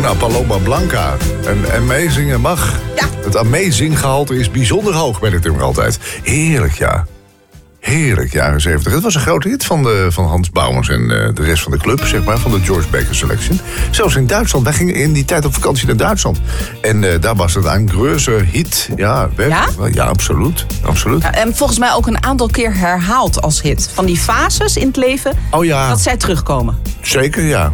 Nou, Paloma Blanca. Een amazing mag. Ja. Het amazing gehalte is bijzonder hoog bij dit nummer altijd. Heerlijk, ja. Heerlijk, jaren 70. Het was een grote hit van Hans Bouwmans en de rest van de club, zeg maar, van de George Baker Selection. Zelfs in Duitsland. Wij gingen in die tijd op vakantie naar Duitsland. En daar was het een grote hit. Ja, ja, absoluut. Ja, en volgens mij ook een aantal keer herhaald als hit. Van die fases in het leven, dat zij terugkomen. Zeker, ja.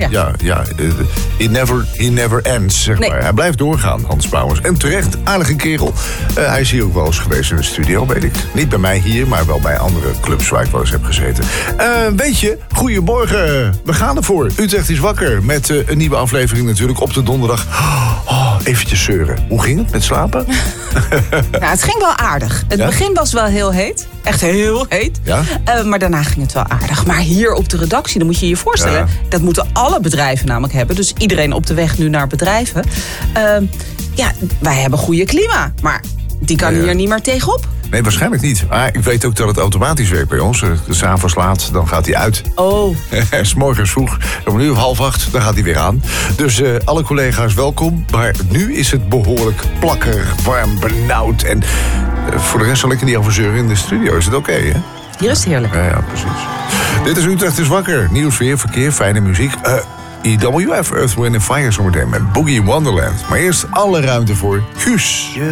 He never ends, zeg maar. Hij blijft doorgaan, Hans Bouwmans. En terecht, aardige kerel. Hij is hier ook wel eens geweest in de studio, weet ik. Niet bij mij hier, maar wel bij andere clubs waar ik wel eens heb gezeten. Weet je, goedemorgen. We gaan ervoor. Utrecht is wakker met een nieuwe aflevering natuurlijk op de donderdag. Eventjes zeuren. Hoe ging het met slapen? Nou, het ging wel aardig. Het begin was wel heel heet. Echt heel heet. Ja? Maar daarna ging het wel aardig. Maar hier op de redactie, dan moet je je voorstellen... dat moeten alle bedrijven namelijk hebben. Dus iedereen op de weg nu naar bedrijven. Wij hebben goede klima. Maar die kan hier niet meer tegenop. Nee, waarschijnlijk niet. Maar ik weet ook dat het automatisch werkt bij ons. De 's avonds laat, dan gaat hij uit. Oh. 's morgens vroeg, om 7:30, dan gaat hij weer aan. Dus alle collega's welkom. Maar nu is het behoorlijk plakkerig, warm, benauwd. En voor de rest zal ik er niet over zeuren in de studio. Is het oké, hè? Hier is het heerlijk. Ja, precies. Dit is Utrecht is wakker. Nieuws, weer, verkeer, fijne muziek. EWF, Earth, Wind & Fire zometeen met Boogie Wonderland. Maar eerst alle ruimte voor Guus.